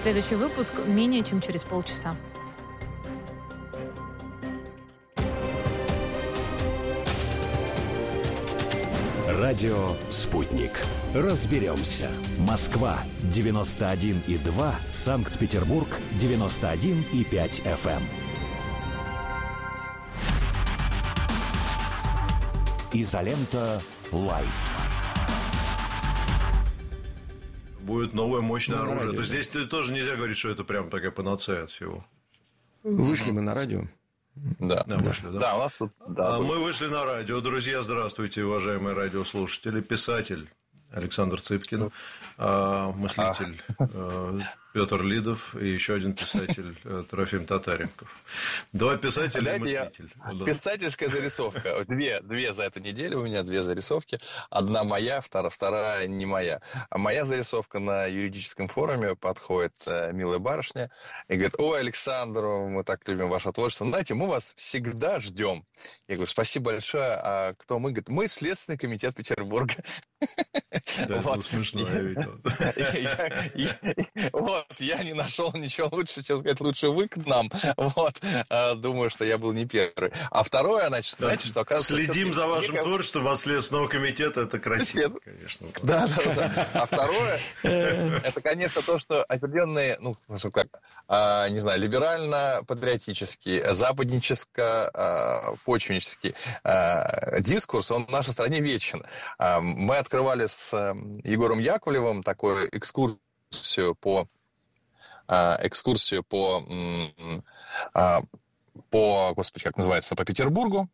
Следующий выпуск менее чем через полчаса. Радио «Спутник». Разберемся. Москва 91,2, Санкт-Петербург 91,5 FM. Изолента Лайф. Будет новое мощное оружие. То есть здесь тоже нельзя говорить, что это прям такая панацея от всего. Вышли мы на радио. Да, вышли, да. Да, у нас тут, да, мы вышли на радио. Друзья, здравствуйте, уважаемые радиослушатели. Писатель Александр Цыпкин, мыслитель Петр Лидов и еще один писатель Трофим Татаренков. Два писателя и мыслитель. Писательская зарисовка. Две за эту неделю у меня, две зарисовки. Одна моя, вторая не моя. А моя зарисовка на юридическом форуме подходит милая барышня и говорит: ой, Александр, мы так любим ваше творчество. Знаете, мы вас всегда ждем. Я говорю: спасибо большое. А кто мы? Говорит: мы Следственный комитет Петербурга. Да, это смешно, я видел. Вот, я не нашел ничего лучше, чем сказать: лучше вы к нам. Вот, думаю, что я был не первый. А второе, значит, знаете, что оказывается... Следим за вашим творчеством от Следственного комитета, это красиво, конечно. Да. А второе, это, конечно, то, что определенные, не знаю, либерально-патриотический, западническо-почвеннический дискурс, он в нашей стране вечен. Мы открывали с Егором Яковлевым такую экскурсию по господи, как называется, по Петербургу.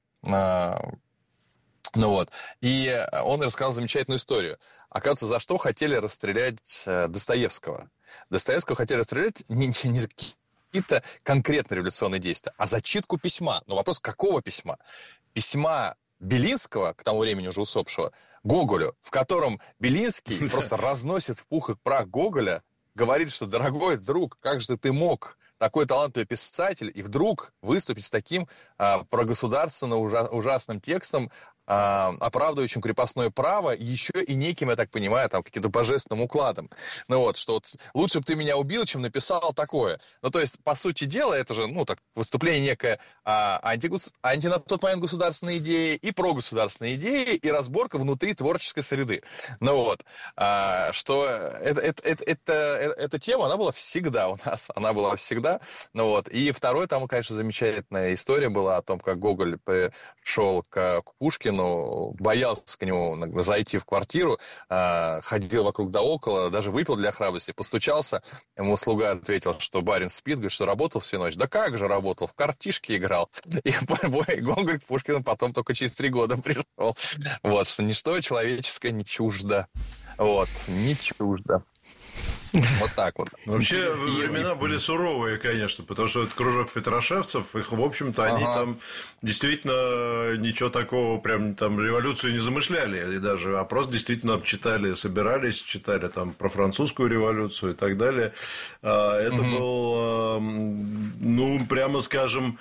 И он рассказал замечательную историю. Оказывается, за что хотели расстрелять Достоевского. Достоевского хотели расстрелять не за какие-то конкретные революционные действия, а за читку письма. Но вопрос, какого письма? Письма Белинского, к тому времени уже усопшего, Гоголю, в котором Белинский просто разносит в пух и прах Гоголя, говорит, что: дорогой друг, как же ты мог, такой талантливый писатель, и вдруг выступить с таким прогосударственно ужасным текстом, оправдывающим крепостное право, еще и неким, я так понимаю, там, каким-то божественным укладом. Что вот лучше бы ты меня убил, чем написал такое. То есть, по сути дела, это же, выступление некое анти на тот момент государственной идеи и прогосударственной идеи, и разборка внутри творческой среды. Что эта тема, она была всегда у нас, она была всегда. И второе, там, конечно, замечательная история была о том, как Гоголь пришел к Пушкину, боялся к нему зайти в квартиру, ходил вокруг да около, даже выпил для храбрости, постучался, ему слуга ответил, что барин спит, говорит, что работал всю ночь. Да как же работал, в картишки играл. И Гоголь к Пушкину потом только через 3 года пришел. Что ничто человеческое не чуждо. Не чуждо. Вот так вот. Вообще, времена были суровые, конечно, потому что это кружок петрошевцев, их, в общем-то, они там действительно ничего такого, прям там революцию не замышляли, и даже просто действительно читали, собирались, читали там про французскую революцию и так далее. Это был, прямо скажем,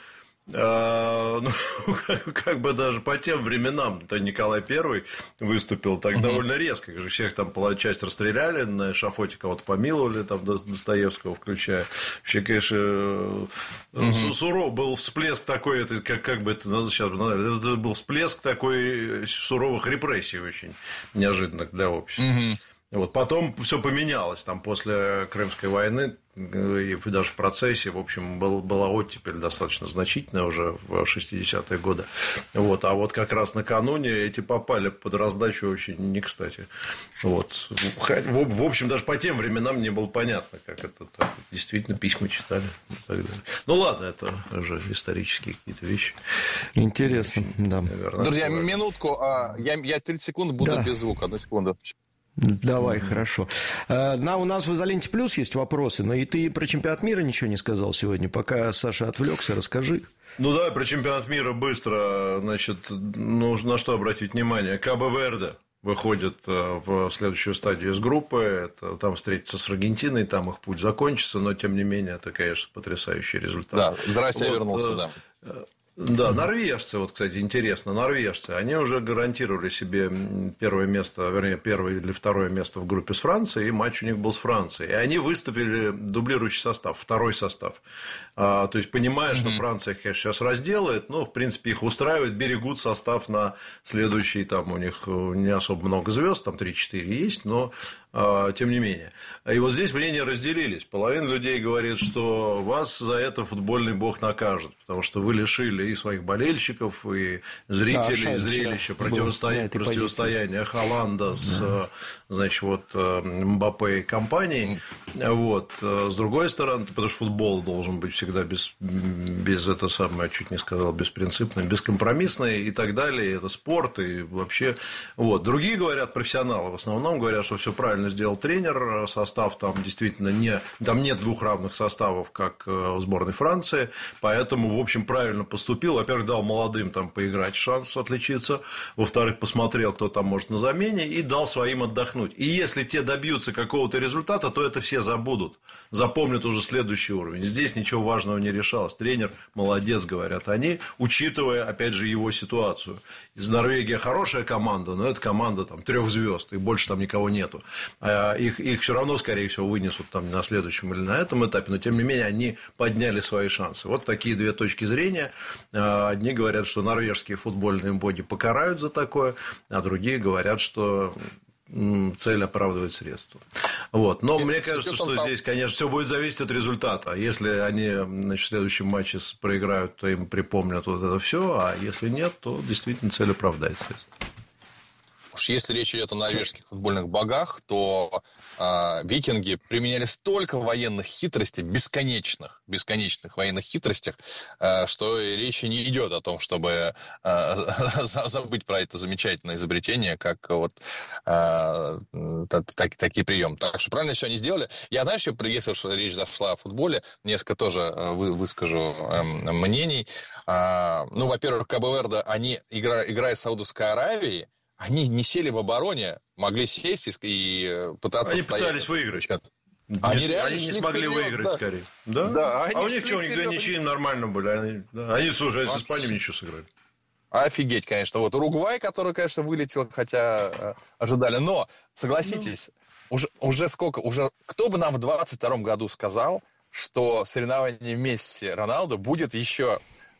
как бы даже по тем временам-то Николай I выступил так довольно резко. Всех там часть расстреляли, на эшафоте кого-то помиловали, там Достоевского включая. Вообще, конечно, суров был всплеск такой, это, как бы это надо сейчас назвать, это был всплеск такой суровых репрессий очень неожиданных для общества. Потом все поменялось, там после Крымской войны и даже в процессе, в общем, была оттепель достаточно значительная уже в 60-е годы. А вот как раз накануне эти попали под раздачу очень не кстати. В общем, даже по тем временам не было понятно, как это так. Действительно, письма читали и так далее. Ладно, это уже исторические какие-то вещи. Интересно, да. Наверное, друзья, минутку, я 30 секунд буду без звука, 1 секунду. Давай, хорошо. У нас в «Изоленте плюс» есть вопросы, но и ты про чемпионат мира ничего не сказал сегодня. Пока Саша отвлекся, расскажи. Давай про чемпионат мира быстро. Значит, на что обратить внимание? Кабо-Верде выходит в следующую стадию из группы. Там встретиться с Аргентиной, там их путь закончится, но тем не менее это, конечно, потрясающий результат. Да, здрасте, я вернулся, да. Да, норвежцы, вот, кстати, интересно, норвежцы, они уже гарантировали себе первое место, вернее, первое или второе место в группе с Францией, и матч у них был с Францией. И они выступили дублирующий состав, второй состав. То есть, понимая, что Франция их, конечно, сейчас разделает, но, в принципе, их устраивает, берегут состав на следующий, там у них не особо много звезд, там 3-4 есть, но тем не менее. И вот здесь мнения разделились. Половина людей говорит, что вас за это футбольный бог накажет, потому что вы лишили и своих болельщиков, и зрителей, зрелища, противостояния Холланда с, значит, вот, Мбаппе и компанией. Вот. С другой стороны, потому что футбол должен быть всегда без это самое, чуть не сказал, беспринципный, бескомпромиссный и так далее. Это спорт и вообще. Вот. Другие говорят, профессионалы в основном говорят, что все правильно сделал тренер, состав там действительно там нет двух равных составов, как в сборной Франции, поэтому, в общем, правильно поступил. Во-первых, дал молодым там поиграть, шанс отличиться, во-вторых, посмотрел, кто там может на замене, и дал своим отдохнуть. И если те добьются какого-то результата, то это все забудут, запомнят уже следующий уровень. Здесь ничего важного не решалось. Тренер молодец, говорят они, учитывая, опять же, его ситуацию. Из Норвегии хорошая команда, но это команда там 3 звезд, и больше там никого нету. Их все равно, скорее всего, вынесут там на следующем или на этом этапе, но тем не менее они подняли свои шансы. Вот такие две точки зрения. Одни говорят, что норвежские футбольные боги покарают за такое, а другие говорят, что цель оправдывает средства. Вот. Но мне кажется, что здесь, конечно, все будет зависеть от результата. Если они, значит, в следующем матче проиграют, то им припомнят вот это все, а если нет, то действительно цель оправдает средства. Уж если речь идет о норвежских футбольных богах, то викинги применяли столько военных хитростей, бесконечных военных хитростях, что и речи не идет о том, чтобы забыть про это замечательное изобретение, как вот такие приемы. Так что правильно все они сделали. Я, знаешь, если уж речь зашла о футболе, несколько тоже выскажу мнений. Ну, во-первых, Кабо-Верде, они, играя с Саудовской Аравией, они не сели в обороне, могли сесть и пытаться отстоять. Они пытались выиграть. Они не смогли выиграть, скорее. Да? А у них что, у них 2 ничьи нормально были. Они, слушай, с Испанией ничего сыграли. Офигеть, конечно. Вот Уругвай, который, конечно, вылетел, хотя ожидали. Но, согласитесь, уже кто бы нам в 2022 году сказал, что соревнование Месси-Роналду будет еще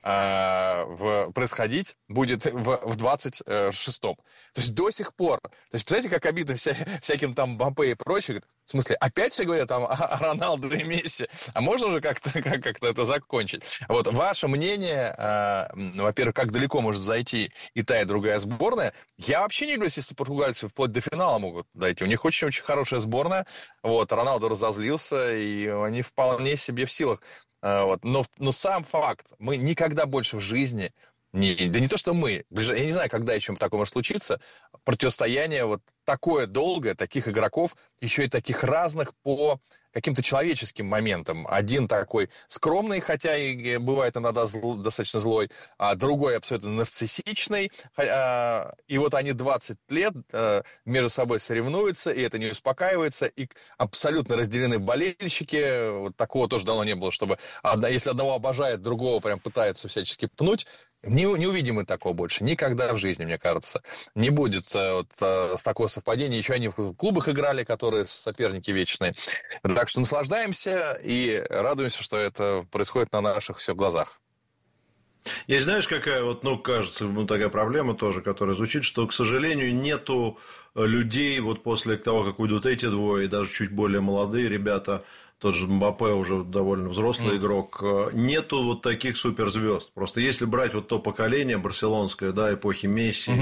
происходить будет в 26-м. То есть до сих пор. То есть, представляете, как обидно всяким там Мбаппе и прочим. В смысле, опять все говорят там о Роналду и Месси. А можно уже как-то это закончить? Вот ваше мнение, во-первых, как далеко может зайти и та, и другая сборная. Я вообще не люблю, если португальцы вплоть до финала могут дойти. У них очень-очень хорошая сборная. Вот, Роналду разозлился, и они вполне себе в силах. Вот. Но сам факт, мы никогда больше в жизни, да не то, что мы, я не знаю, когда еще такое может случиться, противостояние вот такое долгое, таких игроков, еще и таких разных по каким-то человеческим моментам. Один такой скромный, хотя и бывает иногда достаточно злой, а другой абсолютно нарциссичный. И вот они 20 лет между собой соревнуются, и это не успокаивается, и абсолютно разделены болельщики. Вот такого тоже давно не было, чтобы если одного обожает, другого прям пытается всячески пнуть. Не увидим мы такого больше. Никогда в жизни, мне кажется. Не будет такого совпадения. Еще они в клубах играли, которые соперники вечные. Так что наслаждаемся и радуемся, что это происходит на наших все глазах. Есть, знаешь, какая кажется, такая проблема тоже, которая звучит, что, к сожалению, нету людей вот после того, как уйдут эти двое, и даже чуть более молодые ребята, тот же Мбаппе уже довольно взрослый игрок, нету вот таких суперзвезд. Просто если брать вот то поколение барселонское, да, эпохи Месси,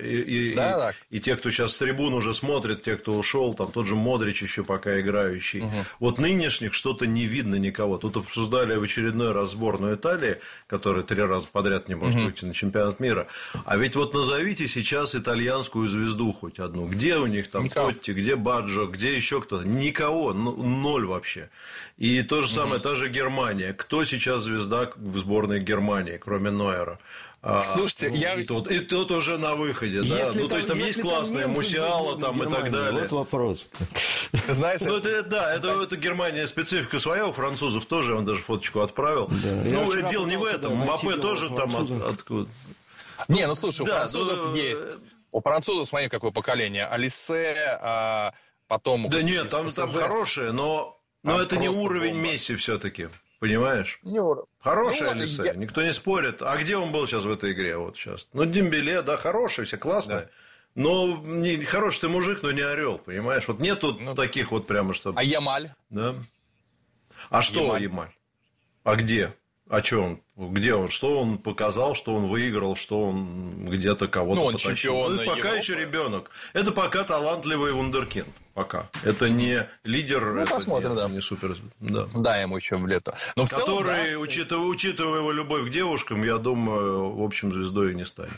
и те, кто сейчас с трибун уже смотрит, те, кто ушел, там тот же Модрич еще пока играющий, вот нынешних что-то не видно никого. Тут обсуждали в очередной раз сборную Италии, которая 3 раза подряд не может выйти на чемпионат мира. А ведь вот назовите сейчас итальянскую звезду хоть одну. Где у них там Тотти, где Баджо, где еще кто-то? Никого, 0 вообще. И то же самое, та же Германия. Кто сейчас звезда в сборной Германии, кроме Нойера? Слушайте, и тот уже на выходе, да. Ну, то есть там есть классные Мусиала там и так далее. Вот вопрос. Знаешь, ну, это Германия специфика своя, у французов тоже, он даже фоточку отправил. Да. Ну, дело не в этом. Мбаппе тоже там откуда. Не, ну слушай, у французов есть. У французов, смотри, какое поколение. Алисе, потом... Да нет, там хорошее, но это не уровень Месси все-таки. Понимаешь? Хороший Алисе, никто не спорит. А где он был сейчас в этой игре? Вот сейчас. Ну, Дембеле, да, хороший, все классные. Да. Но не хороший ты мужик, но не орел, понимаешь? Вот нету таких вот прямо, чтобы... А Ямаль? Да. А что Ямаль? А где? А что он? Где он? Что он показал, что он выиграл, что он где-то кого-то потащил? Чемпион пока Европы. еще ребенок. Это пока талантливый вундеркинд. Пока. Это не лидер, это посмотрим, не супер. Да. Да, ему еще в лето. Но в который, целом, учитывая его любовь к девушкам, я думаю, в общем, звездой и не станет.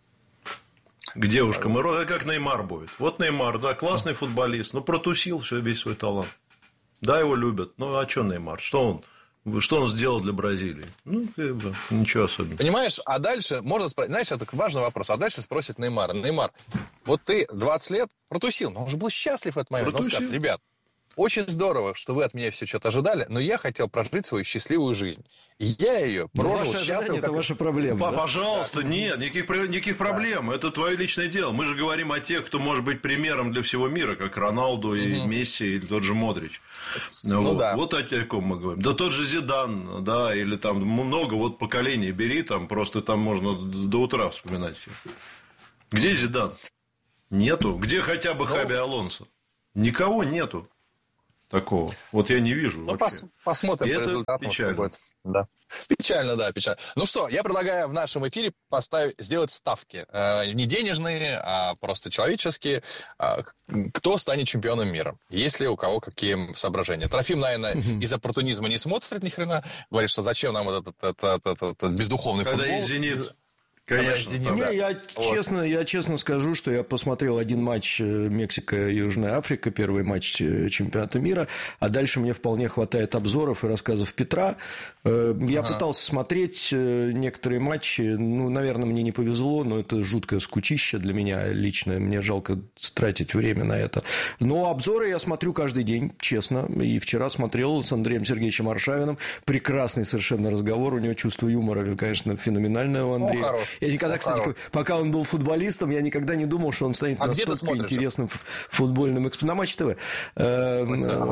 К девушкам. И как Неймар будет. Вот Неймар, да, классный футболист, но протусил весь свой талант. Да, его любят. Ну, а что Неймар? Что он сделал для Бразилии? Ну, ничего особенного. Понимаешь, а дальше можно спросить, знаешь, это важный вопрос, а дальше спросит Неймар. Неймар, вот ты 20 лет протусил, но он же был счастлив в этот момент. Он скажет, ребят, очень здорово, что вы от меня все что-то ожидали, но я хотел прожить свою счастливую жизнь. И я ее прожил счастливо. Это ваша проблема. Да? Пожалуйста, нет, никаких проблем. Это твое личное дело. Мы же говорим о тех, кто может быть примером для всего мира, как Роналду и Месси, или тот же Модрич. Вот о ком мы говорим. Да тот же Зидан, да, или там много вот поколений бери, там просто там можно до утра вспоминать все. Где Зидан? Нету. Где хотя бы Хаби Алонсо? Никого нету. Такого. Вот я не вижу. Ну, посмотрим по результатам. Печально. Да. Печально, да, печально. Ну что, я предлагаю в нашем эфире сделать ставки. Не денежные, а просто человеческие. Кто станет чемпионом мира? Есть ли у кого какие соображения? Трофим, наверное, из оппортунизма не смотрит ни хрена. Говорит, что зачем нам этот бездуховный футбол. Когда есть «Зенит». Конечно. Я честно скажу, что я посмотрел один матч Мексика-Южная Африка, первый матч чемпионата мира, а дальше мне вполне хватает обзоров и рассказов Петра. Я пытался смотреть некоторые матчи, ну, наверное, мне не повезло, но это жуткое скучище для меня лично, мне жалко тратить время на это. Но обзоры я смотрю каждый день, честно, и вчера смотрел с Андреем Сергеевичем Аршавиным, прекрасный совершенно разговор, у него чувство юмора, конечно, феноменальное у Андрея. Я никогда, кстати, пока он был футболистом, я никогда не думал, что он станет настолько интересным футбольным экспертом. На Матч ТВ. Да,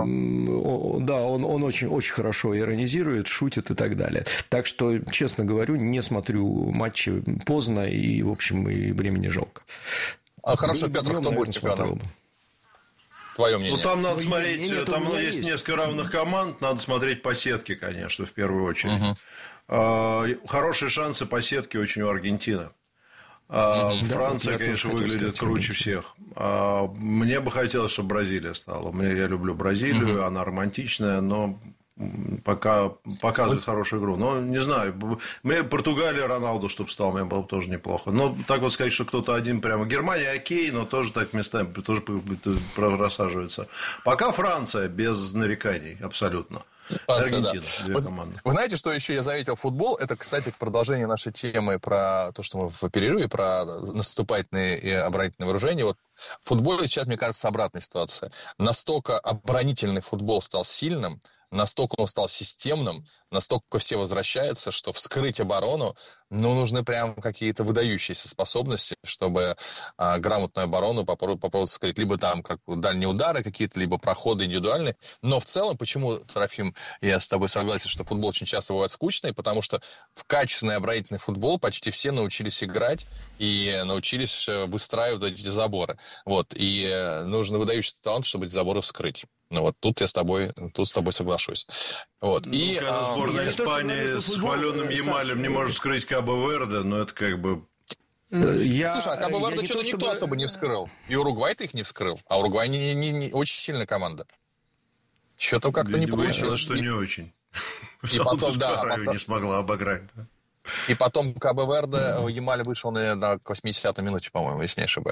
он очень, очень хорошо иронизирует, шутит и так далее. Так что, честно говорю, не смотрю матчи поздно и, в общем, и времени жалко. Хорошо, Петр, кто будет чемпионом? Твое мнение. Ну, там надо смотреть, там есть несколько равных команд, надо смотреть по сетке, конечно, в первую очередь. Хорошие шансы по сетке очень у Аргентины. Франция, конечно, выглядит круче всех. Мне бы хотелось, чтобы Бразилия стала. Я люблю Бразилию, она романтичная, но пока показывает хорошую игру. Но не знаю, мне Португалия, Роналду, чтобы стал, мне было бы тоже неплохо. Но так вот сказать, что кто-то один прямо. Германия окей, но тоже так местами тоже рассаживается. Пока Франция без нареканий, абсолютно. Аргентина, две команды. Вы знаете, что еще я заметил? Футбол, это, кстати, продолжение нашей темы про то, что мы в перерыве, про наступательные и оборонительные вооружения. Вот в футболе сейчас, мне кажется, обратная ситуация. Настолько оборонительный футбол стал сильным, настолько он стал системным, настолько все возвращаются, что вскрыть оборону, нужны прям какие-то выдающиеся способности, чтобы грамотную оборону попробовать вскрыть. Либо там как дальние удары какие-то, либо проходы индивидуальные. Но в целом, почему, Трофим, я с тобой согласен, что футбол очень часто бывает скучный, потому что в качественный оборонительный футбол почти все научились играть и научились выстраивать эти заборы. Вот. И нужен выдающийся талант, чтобы эти заборы вскрыть. Ну вот тут я с тобой соглашусь. Вот. И когда сборная Испании с хваленым Ямалем не может вскрыть Кабо-Верде, но это как бы... Слушай, а Кабо-Верде что-то никто особо не вскрыл. И Уругвай-то их не вскрыл. А Уругвай не очень сильная команда. Что-то как-то не получилось. Что не очень. И потом, не смогла обыграть. И потом Кабо-Верде, Ямаль вышел на 80-й минуте, по-моему, если не ошибаюсь.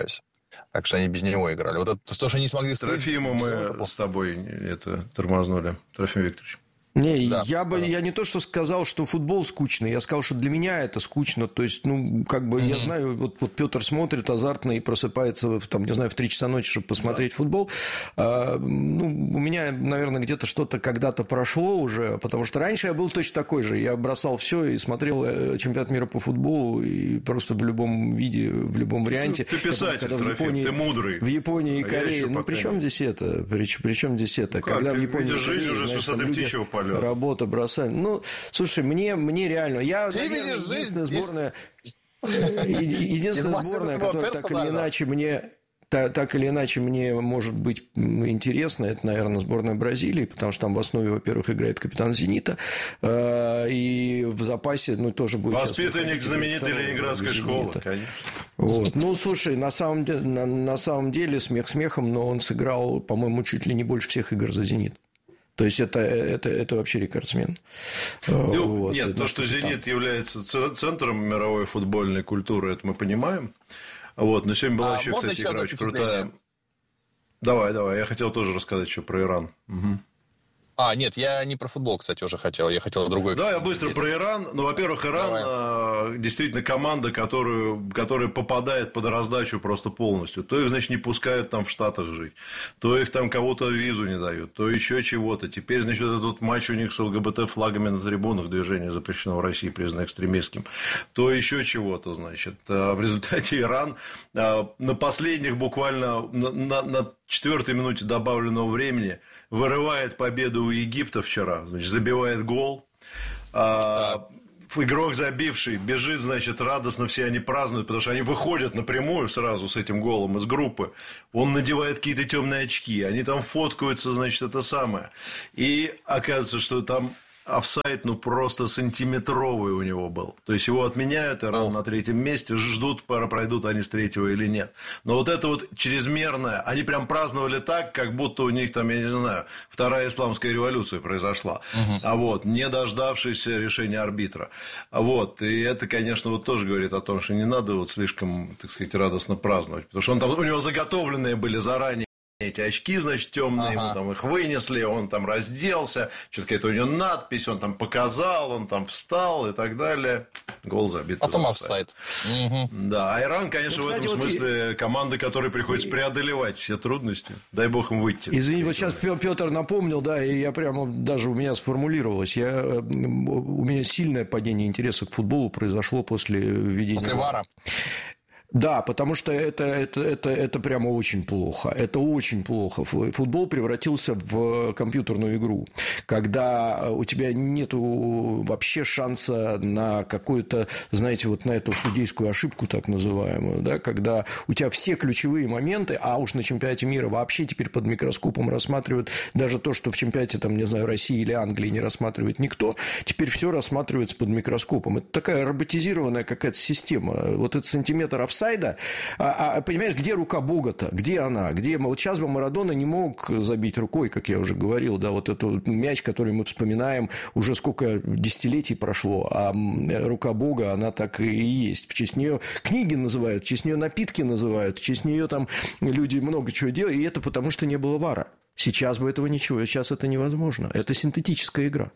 Так что они без него играли. Вот это то, что они не смогли... Трофима мы с тобой тормознули, Трофим Викторович. Не, да, я не то, что сказал, что футбол скучный, я сказал, что для меня это скучно. То есть, я знаю, вот Петр смотрит азартно и просыпается, в 3 часа ночи, чтобы посмотреть футбол. У меня, наверное, где-то что-то когда-то прошло уже, потому что раньше я был точно такой же. Я бросал все и смотрел чемпионат мира по футболу и просто в любом виде, в любом варианте. Ты писатель, Трофим, ты мудрый. В Японии и Корее. При чем здесь это? При чем здесь это? Когда в Японии видишь жизнь уже с высоты птичьего полета. Работа бросаем. Слушай, мне реально... Единственная сборная, которая так или иначе мне может быть интересно, это, наверное, сборная Бразилии, потому что там в основе, во-первых, играет капитан «Зенита», и в запасе, тоже будет... Воспитанник знаменитой ленинградской школы, конечно. Слушай, на самом деле, смех смехом, но он сыграл, по-моему, чуть ли не больше всех игр за «Зенит». То есть, это вообще рекордсмен. Нет, то, что «Зенит» является центром мировой футбольной культуры, это мы понимаем. Но сегодня была еще, кстати, игра очень крутая. Давай, я хотел тоже рассказать еще про Иран. Угу. Нет, я не про футбол, кстати, уже хотел. Я хотел другой. Да, я быстро про Иран. Во-первых, Иран действительно команда, которая попадает под раздачу просто полностью. То их, значит, не пускают там в Штатах жить, то их там кого-то визу не дают, то еще чего-то. Теперь, значит, этот матч у них с ЛГБТ-флагами на трибунах, движение запрещено в России, признано экстремистским, то еще чего-то, значит. В результате Иран на последних буквально на 4-й минуте добавленного времени вырывает победу у Египта вчера, значит, забивает гол. Игрок забивший бежит, значит, радостно все они празднуют, потому что они выходят напрямую сразу с этим голом из группы. Он надевает какие-то темные очки, они там фоткаются, значит, это самое. И оказывается, что там офсайд, просто сантиметровый у него был. То есть, его отменяют, Иран на 3-м месте, ждут, пройдут они с 3-го или нет. Но вот это вот чрезмерное, они прям праздновали так, как будто у них там, я не знаю, вторая исламская революция произошла. Не дождавшись решения арбитра. И это, конечно, тоже говорит о том, что не надо слишком, так сказать, радостно праздновать. Потому что у него заготовленные были заранее эти очки, значит, темные, ему там их вынесли, он там разделся, что-то какая-то у него надпись, он там показал, он там встал и так далее. Гол забит. Потом офсайд. Да, а Иран, конечно, в этом смысле команда, которой приходится преодолевать все трудности. Дай бог им выйти. Извини, вот сейчас Петр напомнил, да, и я прямо даже у меня сформулировалось. У меня сильное падение интереса к футболу произошло после введения... После ВАРа. Да, потому что это прямо очень плохо. Это очень плохо. Футбол превратился в компьютерную игру, когда у тебя нету вообще шанса на какую-то, знаете, на эту судейскую ошибку, так называемую, да, когда у тебя все ключевые моменты, а уж на чемпионате мира вообще теперь под микроскопом рассматривают даже то, что в чемпионате, там, не знаю, России или Англии не рассматривает никто, теперь все рассматривается под микроскопом. Это такая роботизированная какая-то система. Вот этот сантиметр офсайда, понимаешь, где рука Бога-то? Где она? Вот сейчас бы Марадона не мог забить рукой, как я уже говорил, да, вот этот мяч, который мы вспоминаем, уже сколько десятилетий прошло, а рука Бога, она так и есть. В честь нее книги называют, в честь нее напитки называют, в честь нее там люди много чего делают, и это потому, что не было ВАРа. Сейчас бы этого ничего, сейчас это невозможно. Это синтетическая игра.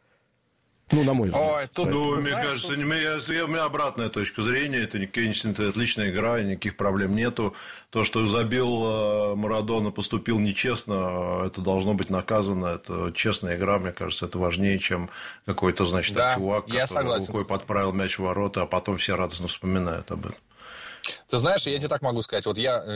На мой взгляд. Мне кажется, у меня обратная точка зрения. Это отличная игра, никаких проблем нету. То, что забил Марадона, поступил нечестно, это должно быть наказано. Это честная игра, мне кажется, это важнее, чем какой-то, значит, чувак, который рукой подправил мяч в ворота, а потом все радостно вспоминают об этом. Ты знаешь, я тебе так могу сказать.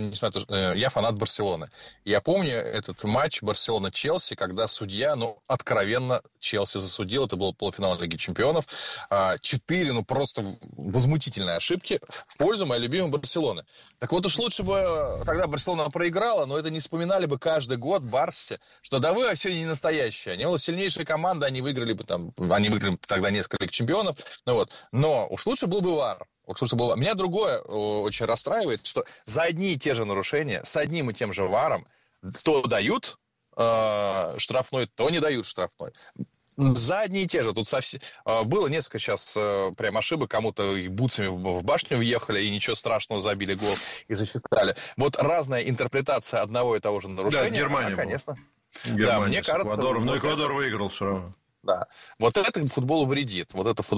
Я фанат Барселоны. Я помню этот матч Барселона-Челси, когда судья, откровенно Челси засудил. Это был полуфинал Лиги Чемпионов. 4, просто возмутительные ошибки в пользу моей любимой Барселоны. Так вот уж лучше бы тогда Барселона проиграла, но это не вспоминали бы каждый год Барсе, что да вы сегодня не настоящие. Они сильнейшая команда, они выиграли тогда несколько чемпионов. Но уж лучше был бы ВАР. Меня другое очень расстраивает, что за одни и те же нарушения, с одним и тем же ВАРом, то дают штрафной, то не дают штрафной. Задние те же. Тут было несколько сейчас прям ошибок. Кому-то бутсами в башню въехали, и ничего страшного, забили гол и засчитали. Вот разная интерпретация одного и того же нарушения. Да, Германия, конечно. Германия, да, мне кажется... Эквадором. Но Эквадор выиграл все равно. Да. Вот это футболу вредит.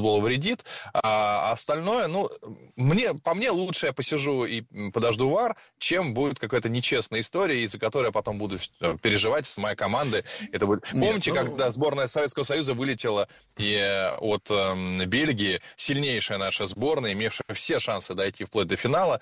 А остальное, по мне лучше я посижу и подожду ВАР, чем будет какая-то нечестная история, из-за которой я потом буду переживать с моей командой. Это будет... Помните, когда сборная Советского Союза вылетела от Бельгии, сильнейшая наша сборная, имевшая все шансы дойти вплоть до финала,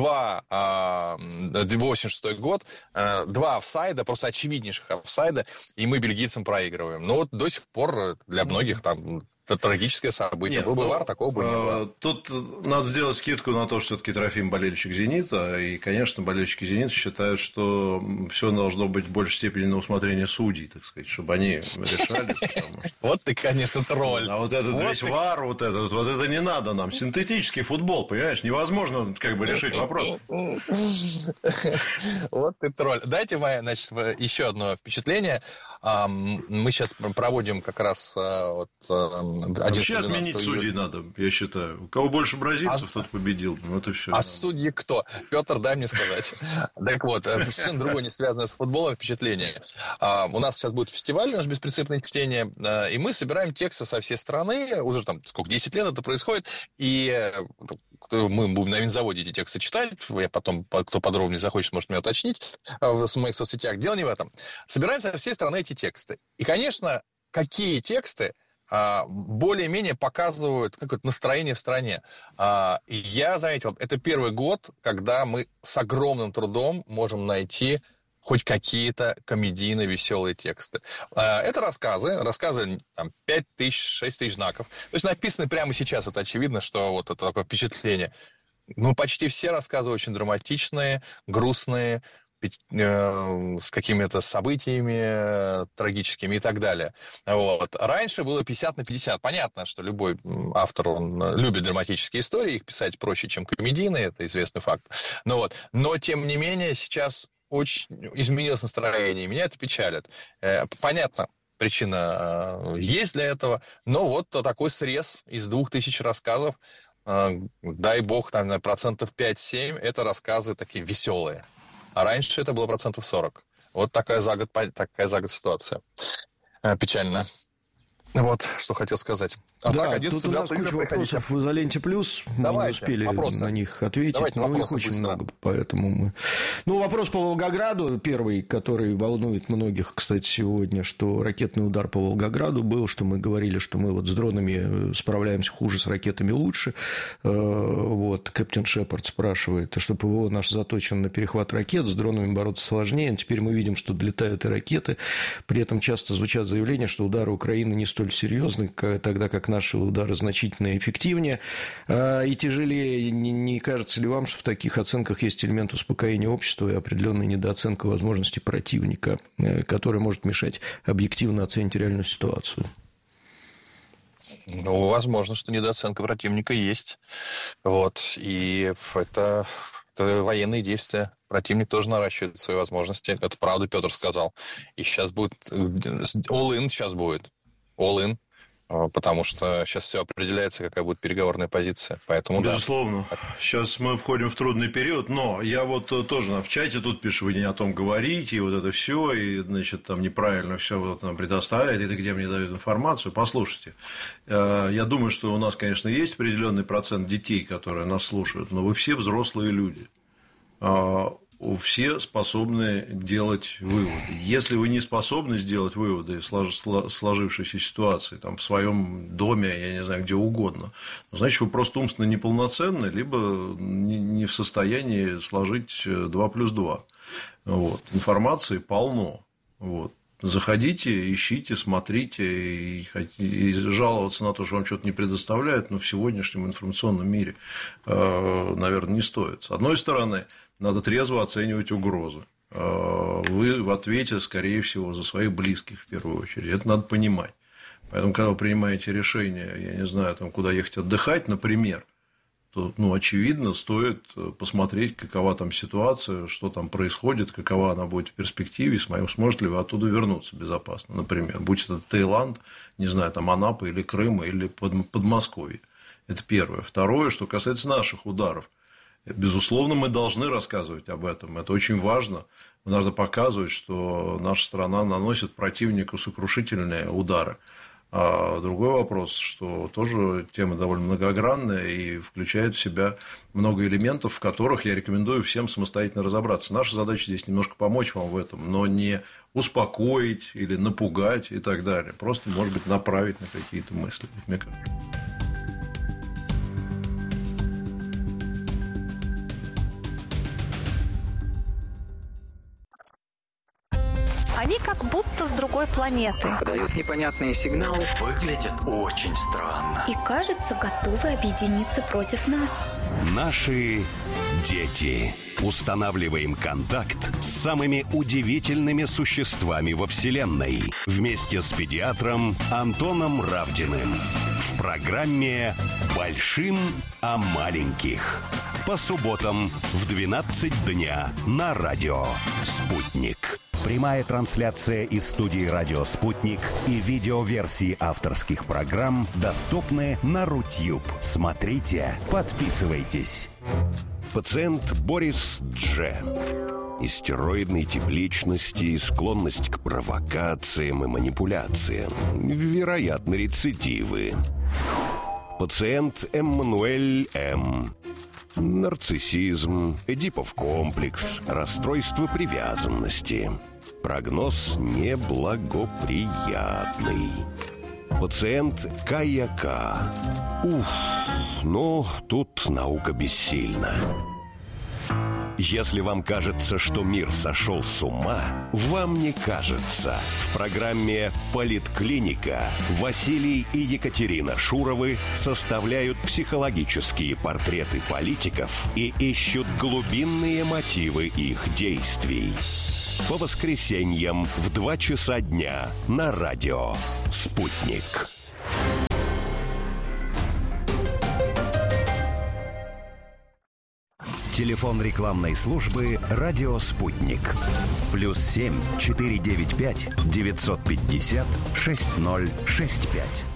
86 год, 2 офсайда, просто очевиднейших офсайда, и мы бельгийцам проигрываем. Но вот до сих пор для многих там это трагическое событие. Был бы ВАР, такого бы не было. Тут надо сделать скидку на то, что все-таки Трофим болельщик «Зенита». И, конечно, болельщики «Зенита» считают, что все должно быть в большей степени на усмотрение судей, так сказать, чтобы они решали. Вот ты, конечно, тролль. А вот этот весь ВАР, вот это не надо нам. Синтетический футбол, понимаешь, невозможно как бы решить вопрос. Вот ты тролль. Дайте мне, значит, еще одно впечатление. Мы сейчас проводим как раз вообще отменить судей надо, я считаю. У кого больше бразильцев, тот победил. Вот и все. А судьи кто? Петр, дай мне сказать. Так вот, совершенно другое, не связанное с футболом впечатление. У нас сейчас будет фестиваль наш «Беспрецедентное чтение», и мы собираем тексты со всей страны. Уже там, 10 лет это происходит, и мы будем на винзаводе эти тексты читать. Я потом, кто подробнее захочет, может меня уточнить в моих соцсетях. Дело не в этом. Собираем со всей страны эти тексты. И, конечно, какие тексты более-менее показывают какое-то настроение в стране. И я заметил, это первый год, когда мы с огромным трудом можем найти хоть какие-то комедийно веселые тексты. Это рассказы там, 5 тысяч, 6 тысяч знаков. То есть написаны прямо сейчас, это очевидно, что вот это такое впечатление. Почти все рассказы очень драматичные, грустные, с какими-то событиями трагическими и так далее. Вот. Раньше было 50/50. Понятно, что любой автор, он любит драматические истории, их писать проще, чем комедийные, это известный факт. Но тем не менее, сейчас очень изменилось настроение, и меня это печалит. Понятно, причина есть для этого, но вот такой срез из 2000 рассказов, дай бог, там, 5-7%, это рассказы такие веселые. А раньше это было 40%. Вот такая за год ситуация. Печально. Вот, что хотел сказать. Да, тут у нас куча вопросов в «Изоленте плюс». Мы не успели на них ответить, но их очень много, поэтому мы... вопрос по Волгограду, первый, который волнует многих, кстати, сегодня, что ракетный удар по Волгограду был, что мы говорили, что мы с дронами справляемся хуже, с ракетами лучше. Кэптен Шепард спрашивает, что ПВО наш заточен на перехват ракет, с дронами бороться сложнее. Теперь мы видим, что долетают и ракеты. При этом часто звучат заявления, что удары Украины не столь серьезны, тогда как наши удары значительно эффективнее и тяжелее. Не кажется ли вам, что в таких оценках есть элемент успокоения общества и определенная недооценка возможностей противника, который может мешать объективно оценить реальную ситуацию? Возможно, что недооценка противника есть. И это военные действия. Противник тоже наращивает свои возможности. Это правда Петр сказал. И сейчас будет all-in, all-in, потому что сейчас все определяется, какая будет переговорная позиция. Поэтому, безусловно. Да. Сейчас мы входим в трудный период, но я тоже в чате тут пишу, вы не о том говорите, и вот это все, и, там неправильно все нам предоставляет, это где мне дают информацию. Послушайте, я думаю, что у нас, конечно, есть определенный процент детей, которые нас слушают, но вы все взрослые люди. Все способны делать выводы. Если вы не способны сделать выводы из сложившейся ситуации, там, в своем доме, я не знаю, где угодно, значит, вы просто умственно неполноценны, либо не в состоянии сложить 2 + 2. Информации полно. Заходите, ищите, смотрите и жаловаться на то, что вам что-то не предоставляют, но в сегодняшнем информационном мире, наверное, не стоит. С одной стороны, надо трезво оценивать угрозы. Вы в ответе, скорее всего, за своих близких в первую очередь. Это надо понимать. Поэтому, когда вы принимаете решение, я не знаю, куда ехать отдыхать, например, то, очевидно, стоит посмотреть, какова там ситуация, что там происходит, какова она будет в перспективе, сможете ли вы оттуда вернуться безопасно, например, будь это Таиланд, не знаю, там Анапа или Крым, или Подмосковье. Это первое. Второе, что касается наших ударов. Безусловно, мы должны рассказывать об этом. Это очень важно. Надо показывать, что наша страна наносит противнику сокрушительные удары. А другой вопрос, что тоже тема довольно многогранная и включает в себя много элементов, в которых я рекомендую всем самостоятельно разобраться. Наша задача здесь немножко помочь вам в этом, но не успокоить или напугать и так далее. Просто, может быть, направить на какие-то мысли, мне кажется. Они как будто с другой планеты. Подают непонятные сигналы. Выглядят очень странно. И, кажется, готовы объединиться против нас. Наши дети. Устанавливаем контакт с самыми удивительными существами во Вселенной. Вместе с педиатром Антоном Равдиным. В программе «Большим о маленьких». По субботам в 12 дня на радио «Спутник». Прямая трансляция из студии «Радио Спутник» и видеоверсии авторских программ доступны на Рутюб. Смотрите, подписывайтесь. Пациент Борис Дж. Истероидной тепличности и склонность к провокациям и манипуляциям. Вероятно, рецидивы. Пациент Эммануэль М. Нарциссизм, Эдипов комплекс, расстройство привязанности. Прогноз неблагоприятный. Пациент К.Я.К. Тут наука бессильна. Если вам кажется, что мир сошел с ума, вам не кажется. В программе «Политклиника» Василий и Екатерина Шуровы составляют психологические портреты политиков и ищут глубинные мотивы их действий. По воскресеньям в 2 часа дня на радио «Спутник». Телефон рекламной службы «Радио Спутник». +7 495 950 6065.